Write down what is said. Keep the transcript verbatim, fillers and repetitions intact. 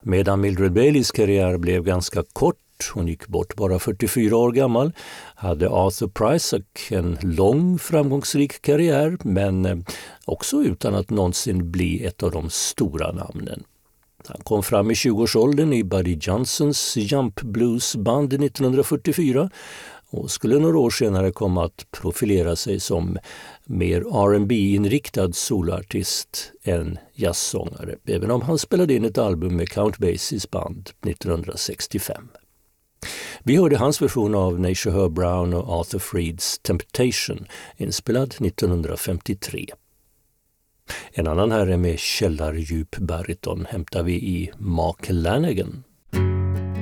Medan Mildred Baileys karriär blev ganska kort, hon gick bort bara fyrtiofyra år gammal, hade Arthur Prysock en lång framgångsrik karriär, men också utan att någonsin bli ett av de stora namnen. Han kom fram i tjugoårsåldern i Buddy Johnsons Jump Blues Band nittonhundrafyrtiofyra och skulle några år senare komma att profilera sig som mer R and B-inriktad soloartist än jazzsångare, även om han spelade in ett album med Count Basies band nittonhundrasextiofem. Vi hörde hans version av Nature Her Brown och Arthur Freeds Temptation, inspelad nittonhundrafemtiotre. En annan herre med källardjup bariton hämtar vi i Mark Lanegan.